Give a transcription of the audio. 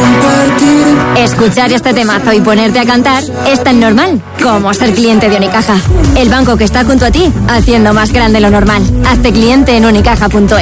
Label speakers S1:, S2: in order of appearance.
S1: Escuchar este temazo y ponerte a cantar es tan normal como ser cliente de Unicaja. El banco que está junto a ti, haciendo más grande lo normal. Hazte cliente en unicaja.es.